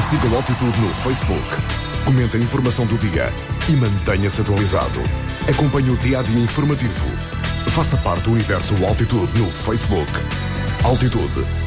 Siga o Altitude no Facebook. Comente a informação do dia e mantenha-se atualizado. Acompanhe o dia-a-dia informativo. Faça parte do universo Altitude no Facebook. Altitude